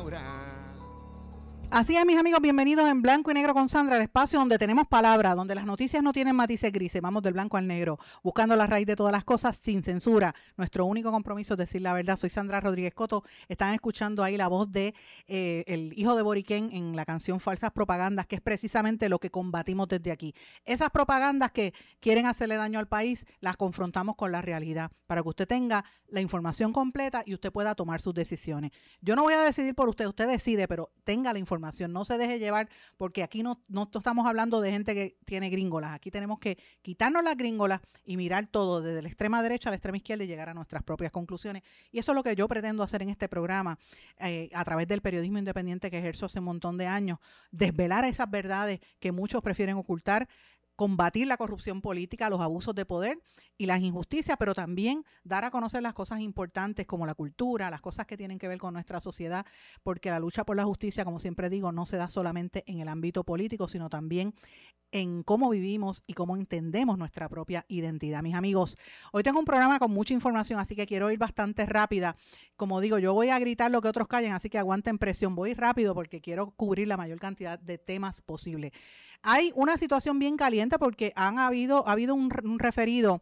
Así es, mis amigos, bienvenidos en Blanco y Negro con Sandra, el espacio donde tenemos palabra, donde las noticias no tienen matices grises, vamos del blanco al negro, buscando la raíz de todas las cosas sin censura. Nuestro único compromiso es decir la verdad. Soy Sandra Rodríguez Coto. Están escuchando ahí la voz de el hijo de Boriquén en la canción Falsas Propagandas, que es precisamente lo que combatimos desde aquí. Esas propagandas que quieren hacerle daño al país, las confrontamos con la realidad, para que usted tenga la información completa y usted pueda tomar sus decisiones. Yo no voy a decidir por usted, usted decide, pero tenga la información. No se deje llevar, porque aquí no estamos hablando de gente que tiene gringolas. Aquí tenemos que quitarnos las gringolas y mirar todo desde la extrema derecha a la extrema izquierda y llegar a nuestras propias conclusiones. Y eso es lo que yo pretendo hacer en este programa, a través del periodismo independiente que ejerzo hace un montón de años, desvelar esas verdades que muchos prefieren ocultar, combatir la corrupción política, los abusos de poder y las injusticias, pero también dar a conocer las cosas importantes como la cultura, las cosas que tienen que ver con nuestra sociedad, porque la lucha por la justicia, como siempre digo, no se da solamente en el ámbito político, sino también en cómo vivimos y cómo entendemos nuestra propia identidad. Mis amigos, hoy tengo un programa con mucha información, así que quiero ir bastante rápida. Como digo, yo voy a gritar lo que otros callen, así que aguanten presión. Voy rápido porque quiero cubrir la mayor cantidad de temas posible. Hay una situación bien caliente porque ha habido un referido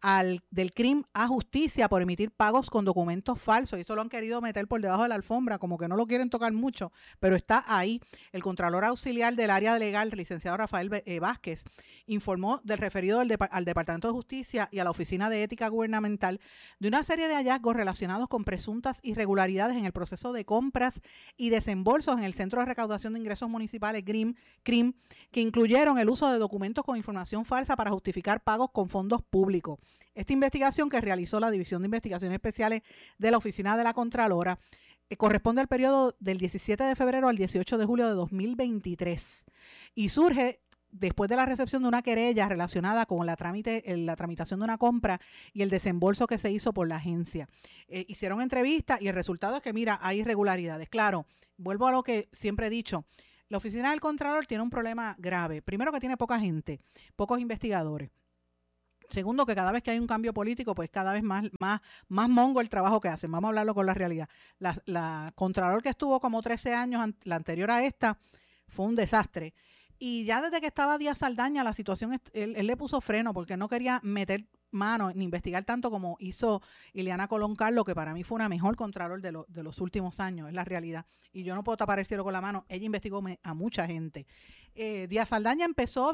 del CRIM a justicia por emitir pagos con documentos falsos. Y esto lo han querido meter por debajo de la alfombra, como que no lo quieren tocar mucho, pero está ahí. El Contralor Auxiliar del área legal, el licenciado Rafael Vázquez, informó del referido al Departamento de Justicia y a la Oficina de Ética Gubernamental de una serie de hallazgos relacionados con presuntas irregularidades en el proceso de compras y desembolsos en el Centro de Recaudación de Ingresos Municipales, CRIM, que incluyeron el uso de documentos con información falsa para justificar pagos con fondos públicos. Esta investigación, que realizó la División de Investigaciones Especiales de la Oficina de la Contralora, corresponde al periodo del 17 de febrero al 18 de julio de 2023 y surge después de la recepción de una querella relacionada con la tramitación de una compra y el desembolso que se hizo por la agencia. Hicieron entrevistas y el resultado es que, mira, hay irregularidades. Claro, vuelvo a lo que siempre he dicho. La Oficina del Contralor tiene un problema grave. Primero, que tiene poca gente, pocos investigadores. Segundo, que cada vez que hay un cambio político, pues cada vez más mongo el trabajo que hacen. Vamos a hablarlo con la realidad. La Contralor que estuvo como 13 años, la anterior a esta, fue un desastre. Y ya desde que estaba Díaz Saldaña, la situación, él le puso freno porque no quería meter mano ni investigar tanto como hizo Ileana Colón Carlos, que para mí fue una mejor Contralor de los últimos años, es la realidad. Y yo no puedo tapar el cielo con la mano. Ella investigó a mucha gente. Díaz Saldaña empezó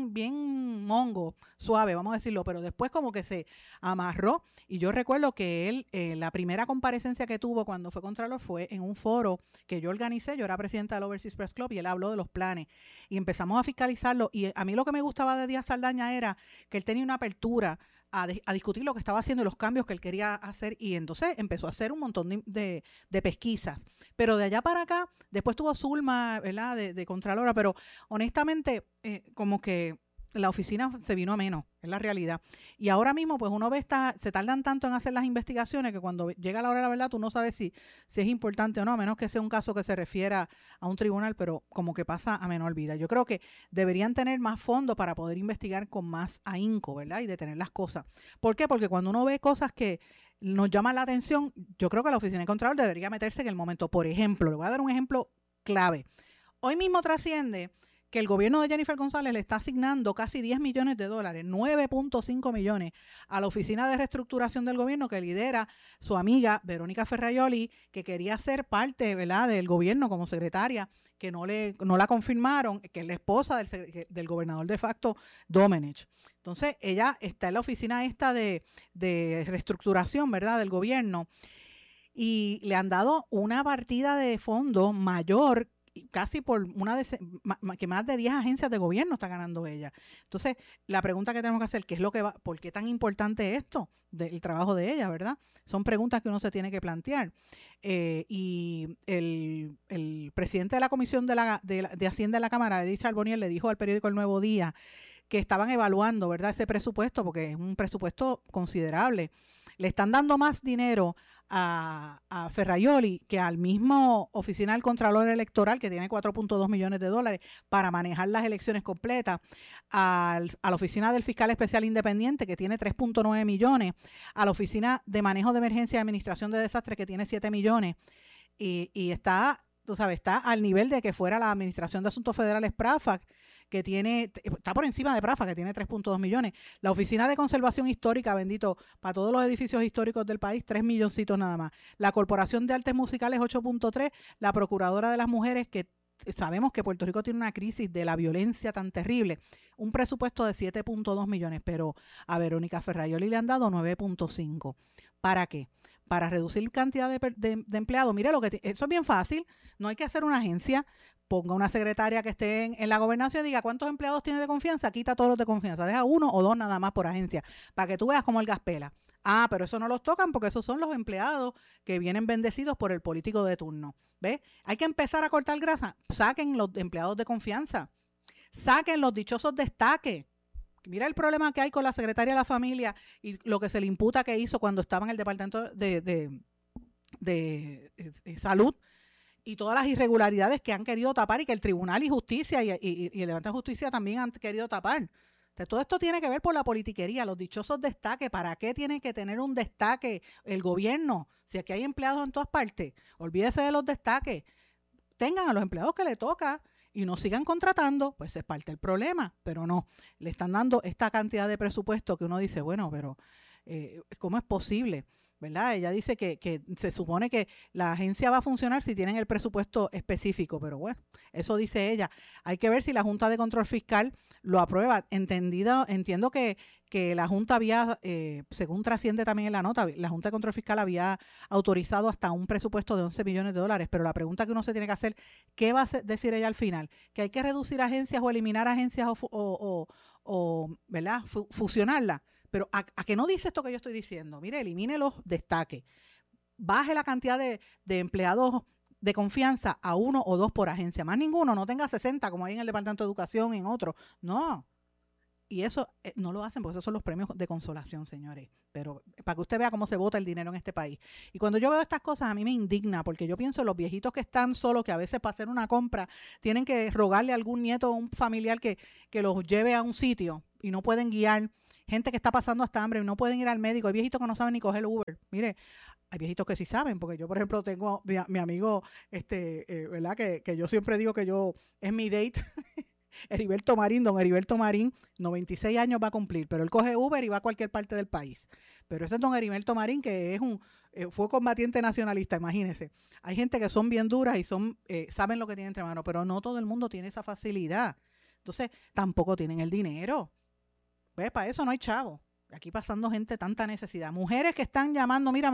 bien mongo, suave, vamos a decirlo, pero después como que se amarró. Y yo recuerdo que él, la primera comparecencia que tuvo cuando fue Contralor fue en un foro que yo organicé. Yo era presidenta del Overseas Press Club y él habló de los planes. Y empezamos a fiscalizarlo. Y a mí lo que me gustaba de Díaz Saldaña era que él tenía una apertura a discutir lo que estaba haciendo y los cambios que él quería hacer, y entonces empezó a hacer un montón de pesquisas. Pero de allá para acá, después tuvo Zulma, ¿verdad?, de Contralora, pero honestamente como que la oficina se vino a menos, es la realidad. Y ahora mismo, pues uno ve, se tardan tanto en hacer las investigaciones que cuando llega la hora de la verdad, tú no sabes si es importante o no, a menos que sea un caso que se refiera a un tribunal, pero como que pasa a menor vida. Yo creo que deberían tener más fondos para poder investigar con más ahínco, ¿verdad?, y detener las cosas. ¿Por qué? Porque cuando uno ve cosas que nos llaman la atención, yo creo que la Oficina de Contralor debería meterse en el momento. Por ejemplo, le voy a dar un ejemplo clave. Hoy mismo trasciende que el gobierno de Jennifer González le está asignando casi $10 millones, 9.5 millones, a la Oficina de Reestructuración del Gobierno que lidera su amiga Verónica Ferraioli, que quería ser parte, ¿verdad?, del gobierno como secretaria, que no la confirmaron, que es la esposa del gobernador de facto, Domenech. Entonces, ella está en la oficina esta de reestructuración, ¿verdad?, del gobierno, y le han dado una partida de fondo mayor, casi por que más de 10 agencias de gobierno está ganando ella. Entonces, la pregunta que tenemos que hacer, ¿por qué tan importante esto del trabajo de ella, verdad? Son preguntas que uno se tiene que plantear. Y el presidente de la Comisión de Hacienda de la Cámara, Edith Charbonnier, le dijo al periódico El Nuevo Día que estaban evaluando, ¿verdad?, ese presupuesto, porque es un presupuesto considerable. Le están dando más dinero a Ferraioli que al mismo Oficina del Contralor Electoral, que tiene $4.2 millones para manejar las elecciones completas, a la Oficina del Fiscal Especial Independiente, que tiene 3.9 millones, a la Oficina de Manejo de Emergencia y Administración de Desastres, que tiene 7 millones, y está tú sabes, está al nivel de que fuera la Administración de Asuntos Federales PRAFA, que está por encima de PRAFA, que tiene 3.2 millones. La Oficina de Conservación Histórica, bendito, para todos los edificios históricos del país, 3 milloncitos nada más. La Corporación de Artes Musicales, 8.3. La Procuradora de las Mujeres, que sabemos que Puerto Rico tiene una crisis de la violencia tan terrible, un presupuesto de 7.2 millones, pero a Verónica Ferraioli le han dado 9.5. ¿Para qué? Para reducir cantidad de empleados. Mire, eso es bien fácil, no hay que hacer una agencia. Ponga una secretaria que esté en la gobernación y diga cuántos empleados tiene de confianza, quita todos los de confianza, deja 1 o 2 nada más por agencia, para que tú veas cómo el gas pela. Ah, pero eso no los tocan porque esos son los empleados que vienen bendecidos por el político de turno. ¿Ves? Hay que empezar a cortar grasa. Saquen los empleados de confianza. Saquen los dichosos destaques. Mira el problema que hay con la secretaria de la familia y lo que se le imputa que hizo cuando estaba en el Departamento de Salud, y todas las irregularidades que han querido tapar y que el Tribunal y Justicia y el Departamento de Justicia también han querido tapar. Entonces, todo esto tiene que ver por la politiquería, los dichosos destaques. ¿Para qué tiene que tener un destaque el gobierno? Si aquí hay empleados en todas partes, olvídese de los destaques. Tengan a los empleados que le toca y no sigan contratando, pues es parte del problema. Pero no, le están dando esta cantidad de presupuesto que uno dice, bueno, pero ¿cómo es posible? ¿Verdad? Ella dice que se supone que la agencia va a funcionar si tienen el presupuesto específico, pero bueno, eso dice ella. Hay que ver si la Junta de Control Fiscal lo aprueba. Entiendo que la Junta había, según trasciende también en la nota, la Junta de Control Fiscal había autorizado hasta un presupuesto de 11 millones de dólares, pero la pregunta que uno se tiene que hacer, ¿qué va a decir ella al final? ¿Que hay que reducir agencias o eliminar agencias o ¿verdad? Fusionarlas? Pero ¿a qué no dice esto que yo estoy diciendo? Mire, elimine los destaques, baje la cantidad de empleados de confianza a 1 o 2 por agencia, más ninguno, no tenga 60 como hay en el Departamento de Educación, en otro, no. Y eso no lo hacen porque esos son los premios de consolación, señores. Pero para que usted vea cómo se vota el dinero en este país. Y cuando yo veo estas cosas, a mí me indigna, porque yo pienso en los viejitos que están solos, que a veces para hacer una compra tienen que rogarle a algún nieto o un familiar que los lleve a un sitio y no pueden guiar. Gente que está pasando hasta hambre y no pueden ir al médico. Hay viejitos que no saben ni coger el Uber. Mire, hay viejitos que sí saben, porque yo, por ejemplo, tengo mi amigo, ¿verdad? Que yo siempre digo que es mi date. Heriberto Marín, don Heriberto Marín, 96 años va a cumplir, pero él coge Uber y va a cualquier parte del país. Pero ese es don Heriberto Marín, que fue combatiente nacionalista, imagínense. Hay gente que son bien duras y saben lo que tienen entre manos, pero no todo el mundo tiene esa facilidad. Entonces, tampoco tienen el dinero. ¿Ves? Para eso no hay chavo. Aquí pasando gente tanta necesidad. Mujeres que están llamando, mira,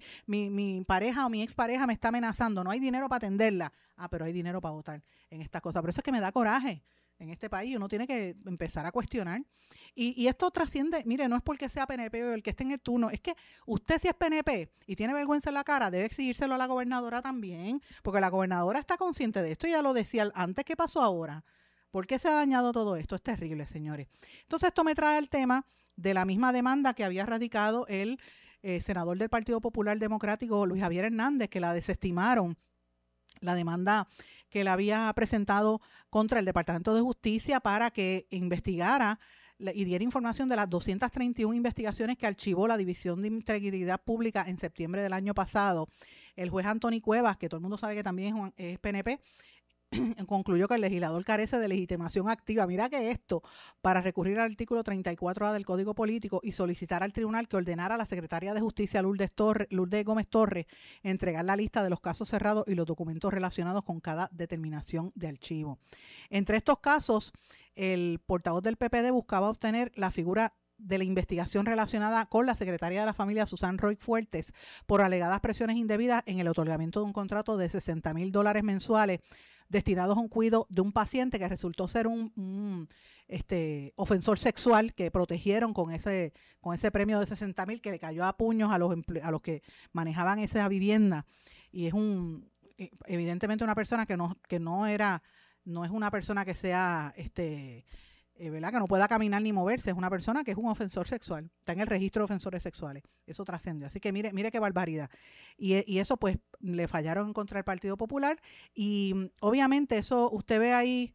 mi pareja o mi expareja me está amenazando, no hay dinero para atenderla. Ah, pero hay dinero para votar en estas cosas. Por eso es que me da coraje en este país. Uno tiene que empezar a cuestionar. Y esto trasciende, mire, no es porque sea PNP o el que esté en el turno, es que usted si es PNP y tiene vergüenza en la cara, debe exigírselo a la gobernadora también, porque la gobernadora está consciente de esto, ya lo decía antes. ¿Qué pasó ahora? ¿Por qué se ha dañado todo esto? Es terrible, señores. Entonces esto me trae al tema de la misma demanda que había radicado el senador del Partido Popular Democrático, Luis Javier Hernández, que la desestimaron, la demanda que le había presentado contra el Departamento de Justicia para que investigara y diera información de las 231 investigaciones que archivó la División de Integridad Pública en septiembre del año pasado. El juez Anthony Cuevas, que todo el mundo sabe que también es PNP, concluyó que el legislador carece de legitimación activa. Mira que esto, para recurrir al artículo 34A del Código Político y solicitar al tribunal que ordenara a la secretaria de Justicia, Lourdes Gómez Torres, entregar la lista de los casos cerrados y los documentos relacionados con cada determinación de archivo. Entre estos casos, el portavoz del PPD buscaba obtener la figura de la investigación relacionada con la secretaria de la familia, Susan Roy Fuertes, por alegadas presiones indebidas en el otorgamiento de un contrato de $60,000 mensuales destinados a un cuidado de un paciente que resultó ser un ofensor sexual, que protegieron con ese premio de $60,000 que le cayó a puños a los que manejaban esa vivienda. Y es evidentemente una persona que no es una persona que sea ¿verdad? Que no pueda caminar ni moverse, es una persona que es un ofensor sexual, está en el registro de ofensores sexuales, eso trascendió, así que mire qué barbaridad, y eso pues le fallaron contra el Partido Popular, y obviamente eso usted ve ahí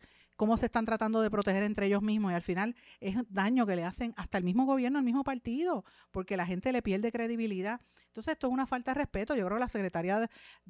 cómo se están tratando de proteger entre ellos mismos y al final es daño que le hacen hasta el mismo gobierno, el mismo partido, porque la gente le pierde credibilidad. Entonces esto es una falta de respeto. Yo creo que la secretaria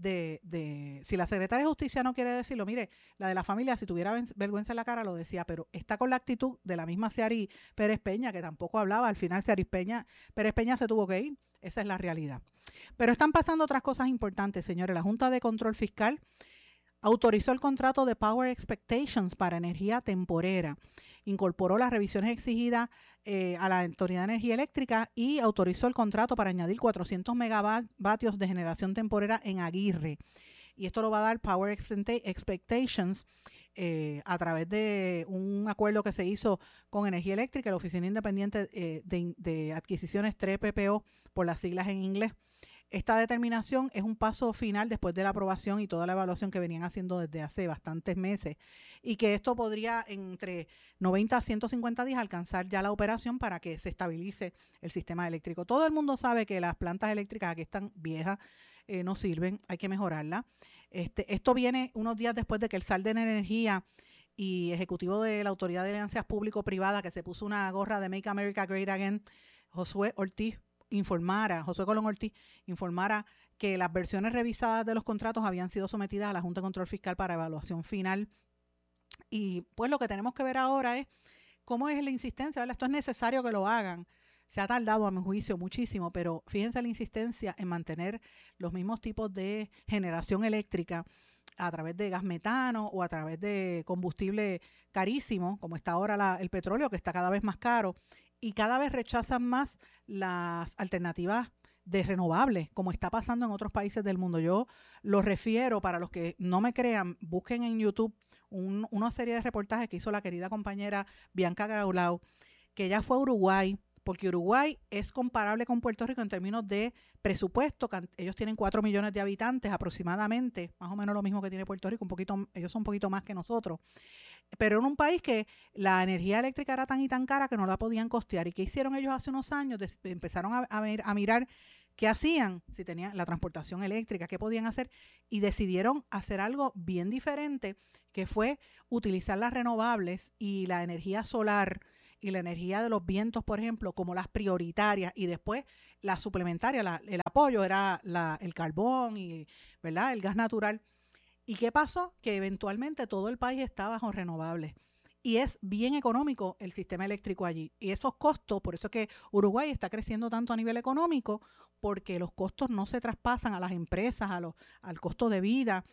si la secretaria de Justicia no quiere decirlo, mire, la de la familia, si tuviera vergüenza en la cara lo decía, pero está con la actitud de la misma Ciary Pérez Peña, que tampoco hablaba, al final Ciary Pérez Peña se tuvo que ir. Esa es la realidad. Pero están pasando otras cosas importantes, señores. La Junta de Control Fiscal autorizó el contrato de Power Expectations para energía temporera, incorporó las revisiones exigidas a la Autoridad de Energía Eléctrica y autorizó el contrato para añadir 400 megavatios de generación temporera en Aguirre. Y esto lo va a dar Power Expectations a través de un acuerdo que se hizo con Energía Eléctrica, la Oficina Independiente de Adquisiciones 3PPO, por las siglas en inglés. Esta determinación es un paso final después de la aprobación y toda la evaluación que venían haciendo desde hace bastantes meses y que esto podría entre 90 a 150 días alcanzar ya la operación para que se estabilice el sistema eléctrico. Todo el mundo sabe que las plantas eléctricas aquí están viejas, no sirven, hay que mejorarlas. Esto viene unos días después de que el SAL de Energía y ejecutivo de la Autoridad de Alianzas Público-Privada, que se puso una gorra de Make America Great Again, Josué Colón Ortiz informara que las versiones revisadas de los contratos habían sido sometidas a la Junta de Control Fiscal para evaluación final. Y pues lo que tenemos que ver ahora es cómo es la insistencia, ¿verdad? Esto es necesario que lo hagan. Se ha tardado, a mi juicio, muchísimo, pero fíjense la insistencia en mantener los mismos tipos de generación eléctrica a través de gas metano o a través de combustible carísimo, como está ahora el petróleo, que está cada vez más caro, y cada vez rechazan más las alternativas de renovables, como está pasando en otros países del mundo. Yo lo refiero, para los que no me crean, busquen en YouTube una serie de reportajes que hizo la querida compañera Bianca Graulau, que ella fue a Uruguay, porque Uruguay es comparable con Puerto Rico en términos de presupuesto. Ellos tienen 4 millones de habitantes aproximadamente, más o menos lo mismo que tiene Puerto Rico, ellos son un poquito más que nosotros. Pero en un país que la energía eléctrica era tan y tan cara que no la podían costear. ¿Y qué hicieron ellos hace unos años? Empezaron a mirar qué hacían, si tenían la transportación eléctrica, qué podían hacer, y decidieron hacer algo bien diferente, que fue utilizar las renovables y la energía solar y la energía de los vientos, por ejemplo, como las prioritarias, y después la suplementaria, el apoyo era el carbón y, ¿verdad?, el gas natural. ¿Y qué pasó? Que eventualmente todo el país está bajo renovables. Y es bien económico el sistema eléctrico allí. Y esos costos, por eso es que Uruguay está creciendo tanto a nivel económico, porque los costos no se traspasan a las empresas, al costo de vida.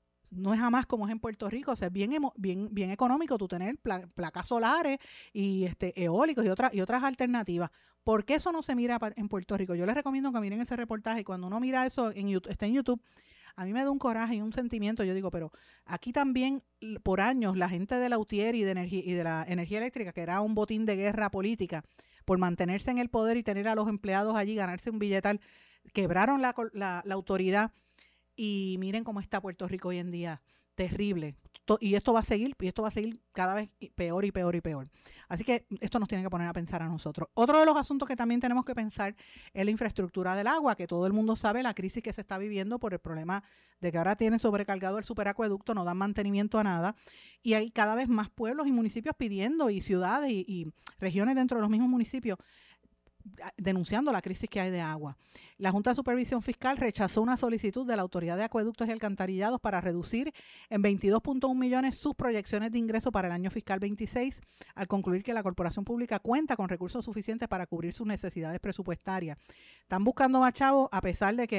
No es jamás como es en Puerto Rico. O sea, es bien económico tú tener placas solares y eólicos y otras alternativas. ¿Por qué eso no se mira en Puerto Rico? Yo les recomiendo que miren ese reportaje, y cuando uno mira eso está en YouTube, a mí me da un coraje y un sentimiento. Yo digo, pero aquí también por años la gente de la UTIER y de la energía eléctrica, que era un botín de guerra política, por mantenerse en el poder y tener a los empleados allí, ganarse un billetal, quebraron la autoridad. Y miren cómo está Puerto Rico hoy en día. Terrible. Y esto va a seguir cada vez peor y peor y peor. Así que esto nos tiene que poner a pensar a nosotros. Otro de los asuntos que también tenemos que pensar es la infraestructura del agua, que todo el mundo sabe la crisis que se está viviendo por el problema de que ahora tienen sobrecargado el superacueducto, no dan mantenimiento a nada, y hay cada vez más pueblos y municipios pidiendo, y ciudades y regiones dentro de los mismos municipios denunciando la crisis que hay de agua. La Junta de Supervisión Fiscal rechazó una solicitud de la Autoridad de Acueductos y Alcantarillados para reducir en 22.1 millones sus proyecciones de ingreso para el año fiscal 26, al concluir que la corporación pública cuenta con recursos suficientes para cubrir sus necesidades presupuestarias. Están buscando más chavos, a pesar de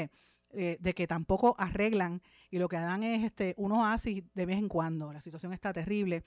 que tampoco arreglan, y lo que dan es unos oasis de vez en cuando. La situación está terrible.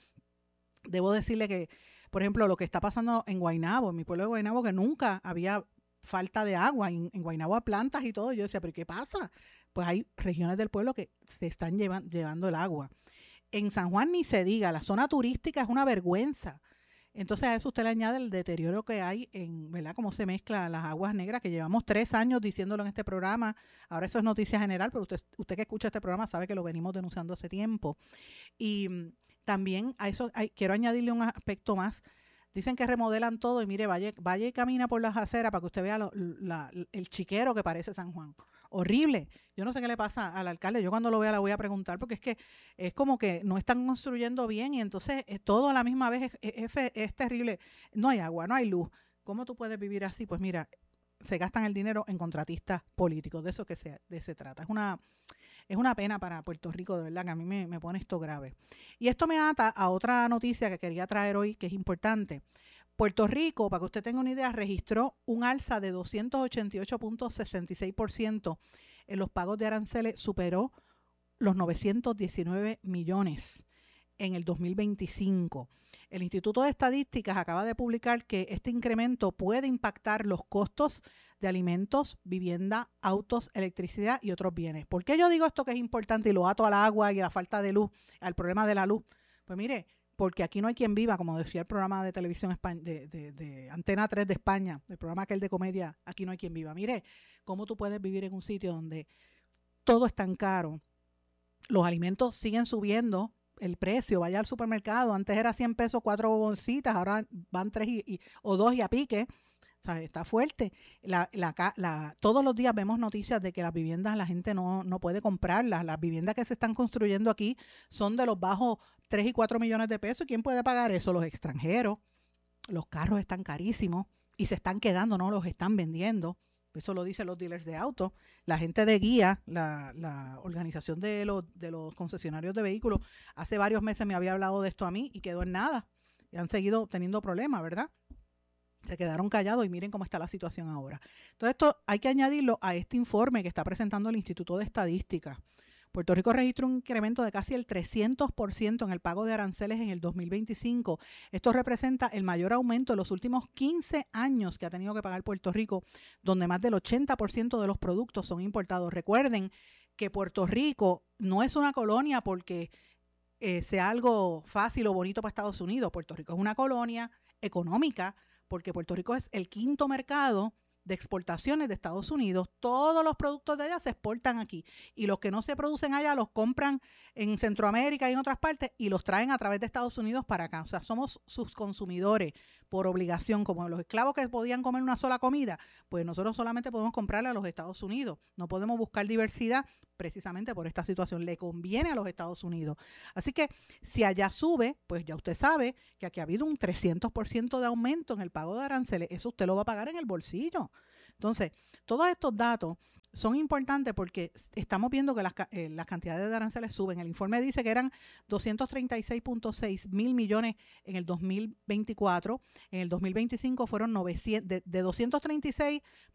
Debo decirle que, por ejemplo, lo que está pasando en Guaynabo, en mi pueblo de Guaynabo, que nunca había falta de agua, en Guaynabo a plantas y todo. Yo decía, ¿pero qué pasa? Pues hay regiones del pueblo que se están llevando el agua. En San Juan ni se diga, la zona turística es una vergüenza. Entonces a eso usted le añade el deterioro que hay ¿verdad? Cómo se mezclan las aguas negras, que llevamos 3 años diciéndolo en este programa. Ahora eso es noticia general, pero usted que escucha este programa sabe que lo venimos denunciando hace tiempo. Y también a eso quiero añadirle un aspecto más. Dicen que remodelan todo, y mire, vaya y camina por las aceras para que usted vea el chiquero que parece San Juan. horrible. Yo no sé qué le pasa al alcalde, yo cuando lo vea le voy a preguntar, porque es que es como que no están construyendo bien y entonces todo a la misma vez es terrible. No hay agua, no hay luz. ¿Cómo tú puedes vivir así? Pues mira, se gastan el dinero en contratistas políticos, de eso que se trata. Es una pena para Puerto Rico, de verdad, que a mí me pone esto grave. Y esto me ata a otra noticia que quería traer hoy, que es importante. Puerto Rico, para que usted tenga una idea, registró un alza de 288.66% en los pagos de aranceles, superó los 919 millones en el 2025. El Instituto de Estadísticas acaba de publicar que este incremento puede impactar los costos de alimentos, vivienda, autos, electricidad y otros bienes. ¿Por qué yo digo esto que es importante y lo ato al agua y a la falta de luz, al problema de la luz? Pues mire, porque aquí no hay quien viva, como decía el programa de televisión de Antena 3 de España, el programa aquel de comedia, aquí no hay quien viva. Mire, ¿cómo tú puedes vivir en un sitio donde todo es tan caro? Los alimentos siguen subiendo el precio, vaya al supermercado, antes era 100 pesos 4 bolsitas, ahora van 3 o 2 y a pique. O sea, está fuerte. Todos los días vemos noticias de que las viviendas la gente no puede comprarlas. Las viviendas que se están construyendo aquí son de los bajos 3 y 4 millones de pesos. ¿Quién puede pagar eso? Los extranjeros. Los carros están carísimos y se están quedando, no los están vendiendo. Eso lo dicen los dealers de autos. La gente de guía, la organización de los concesionarios de vehículos, hace varios meses me había hablado de esto a mí y quedó en nada. Y han seguido teniendo problemas, ¿verdad? Se quedaron callados y miren cómo está la situación ahora. Entonces esto hay que añadirlo a este informe que está presentando el Instituto de Estadística. Puerto Rico registró un incremento de casi el 300% en el pago de aranceles en el 2025. Esto representa el mayor aumento de los últimos 15 años que ha tenido que pagar Puerto Rico, donde más del 80% de los productos son importados. Recuerden que Puerto Rico no es una colonia porque sea algo fácil o bonito para Estados Unidos. Puerto Rico es una colonia económica porque Puerto Rico es el quinto mercado de exportaciones de Estados Unidos. Todos los productos de allá se exportan aquí y los que no se producen allá los compran en Centroamérica y en otras partes y los traen a través de Estados Unidos para acá. O sea, somos sus consumidores por obligación, como los esclavos que podían comer una sola comida, pues nosotros solamente podemos comprarle a los Estados Unidos. No podemos buscar diversidad precisamente por esta situación. Le conviene a los Estados Unidos. Así que si allá sube, pues ya usted sabe que aquí ha habido un 300% de aumento en el pago de aranceles. Eso usted lo va a pagar en el bolsillo. Entonces, todos estos datos son importantes porque estamos viendo que las cantidades de aranceles suben. El informe dice que eran 236.6 mil millones en el 2024. En el 2025 fueron 900, de 236